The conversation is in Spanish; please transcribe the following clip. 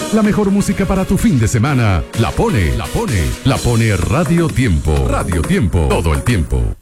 La mejor música para tu fin de semana la pone Radio Tiempo. Radio Tiempo, todo el tiempo.